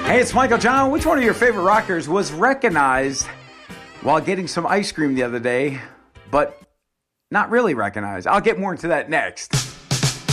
Hey, it's Michael John. Which one of your favorite rockers was recognized while getting some ice cream the other day, but not really recognized? I'll get more into that next.